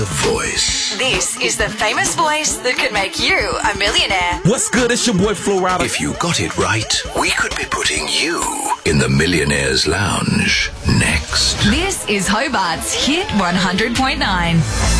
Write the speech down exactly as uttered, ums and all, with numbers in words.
The Voice. This is the famous voice that could make you a millionaire. What's good? It's your boy Flo Rida. If you got it right, we could be putting you in the Millionaire's Lounge next. This is Hobart's Hit one hundred point nine.